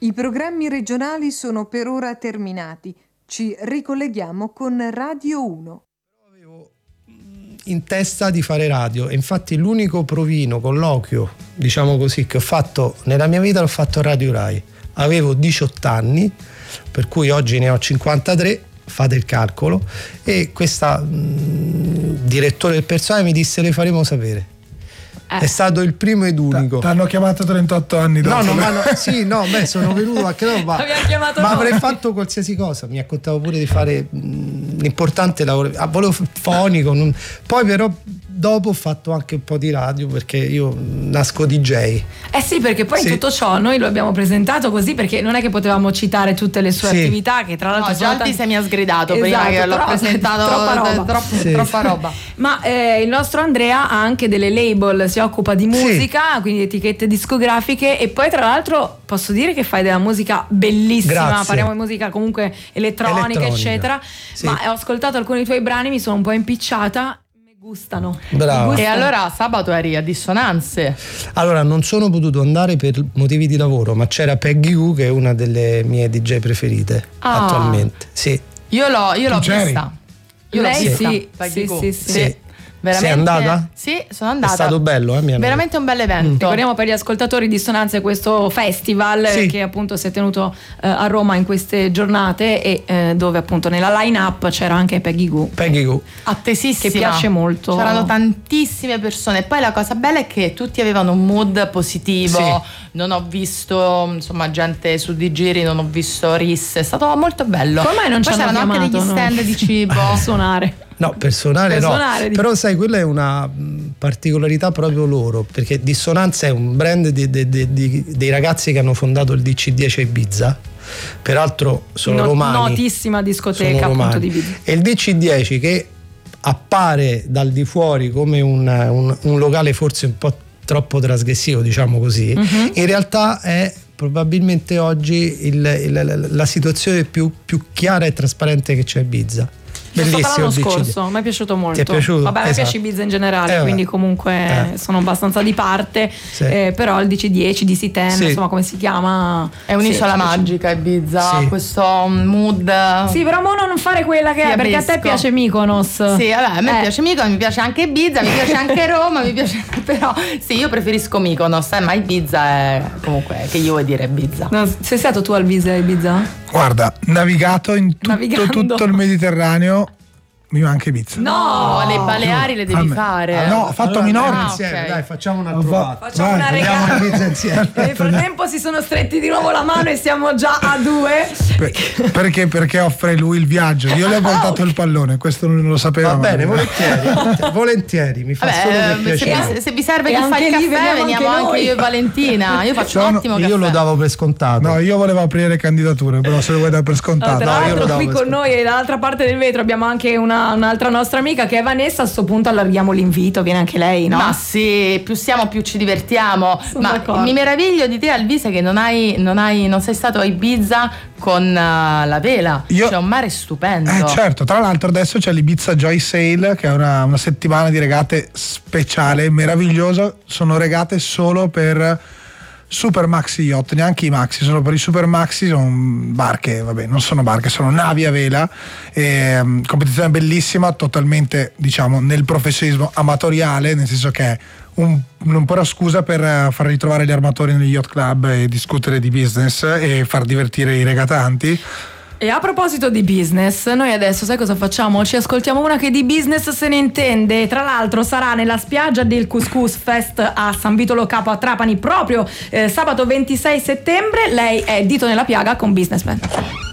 I programmi regionali sono per ora terminati. Ci ricolleghiamo con Radio 1. Avevo in testa di fare radio e infatti l'unico provino, colloquio, diciamo così, che ho fatto nella mia vita l'ho fatto a Radio Rai. Avevo 18 anni, per cui oggi ne ho 53, fate il calcolo, e questa direttore del personale mi disse: le faremo sapere. È stato il primo ed unico. T'hanno chiamato 38 anni dopo? Sono venuto anche dopo, ma avrei fatto qualsiasi cosa. Mi accontavo pure di fare l'importante lavoro. Volevo fonico, poi però dopo ho fatto anche un po' di radio, perché io nasco DJ. Sì, perché poi tutto ciò noi lo abbiamo presentato così, perché non è che potevamo citare tutte le sue attività, che tra l'altro già ti sei mi ha sgridato prima che l'ho presentato, troppa roba. Ma il nostro Andrea ha anche delle label, si occupa di musica, quindi etichette discografiche, e poi tra l'altro posso dire che fai della musica bellissima. Grazie. Parliamo di musica comunque elettronica. Eccetera, ma ho ascoltato alcuni dei tuoi brani, mi sono un po' impicciata. Gustano. Bravo. E allora sabato eri a Dissonanze. Allora non sono potuto andare per motivi di lavoro, ma c'era Peggy Goo, che è una delle mie DJ preferite attualmente. Sì. Io l'ho vista. Lei sì. Sei andata? Sì, sono andata. È stato bello, veramente un bel evento. Ricordiamo per gli ascoltatori di Dissonanze questo festival che appunto si è tenuto a Roma in queste giornate, e dove appunto nella line-up c'era anche Peggy Goo. Attesissima. Che piace molto. C'erano tantissime persone, e poi la cosa bella è che tutti avevano un mood positivo. Non ho visto insomma gente su di giri, non ho visto risse, è stato molto bello. Come mai non poi c'erano anche degli stand di cibo suonare? No, per suonare no. Però sai, quella è una particolarità proprio loro, perché Dissonanza è un brand dei ragazzi che hanno fondato il DC10 a Ibiza. Peraltro sono romani. Notissima discoteca appunto di Ibiza. E il DC10, che appare dal di fuori come un locale forse un po' troppo trasgressivo, diciamo così, in realtà è probabilmente oggi la situazione più chiara e trasparente che c'è a Ibiza. Bellissimo. L'anno scorso mi è piaciuto molto. Ti è piaciuto? Vabbè, a me piace Ibiza in generale, quindi comunque sono abbastanza di parte. Però il DC10, DC10, insomma, come si chiama? È un'isola magica Ibiza, questo mood. Sì, però mo non fare quella che è, perché a te piace Mykonos. Sì, vabbè, a me piace Mykonos, mi piace anche Ibiza, mi piace anche Roma, mi piace, però sì, io preferisco Mykonos, ma Ibiza è comunque, che io vuoi dire Ibiza. No, sei stato tu al Ibiza? Guarda, navigato in tutto il Mediterraneo. Mi manca Ibiza. No, le Baleari le devi fare. No, ho fatto Minorca insieme. Okay. Dai, facciamo una provata. Facciamo una regata. Nel frattempo si sono stretti di nuovo la mano e siamo già a 2. Perché offre lui il viaggio. Io le ho portato il pallone, questo non lo sapevo. Va bene, volentieri, mi fa solo per piacere. Se vi serve che fai il caffè, veniamo anche io e Valentina. Io faccio un ottimo caffè. Io lo davo per scontato. No, io volevo aprire candidature, però se lo vuoi dare per scontato. Tra l'altro qui con noi dall'altra parte del vetro abbiamo anche un'altra nostra amica che è Vanessa. A sto punto allarghiamo l'invito, viene anche lei, no? Ma sì, più siamo più ci divertiamo. Mi meraviglio di te, Alvise, che non sei stato a Ibiza con la vela. C'è un mare stupendo. Certo, tra l'altro adesso c'è l'Ibiza Joy Sale, che è una settimana di regate speciale, meravigliosa. Sono regate solo per super maxi yacht, neanche i maxi, solo per i super maxi. Sono barche, vabbè, non sono barche, sono navi a vela. Competizione bellissima, totalmente, diciamo, nel professionismo amatoriale, nel senso che è un po' la scusa per far ritrovare gli armatori negli yacht club e discutere di business e far divertire i regatanti. E a proposito di business, noi adesso sai cosa facciamo? Ci ascoltiamo una che di business se ne intende. Tra l'altro sarà nella spiaggia del Couscous Fest a San Vitolo Capo a Trapani proprio sabato 26 settembre. Lei è Dito nella piaga con Businessman.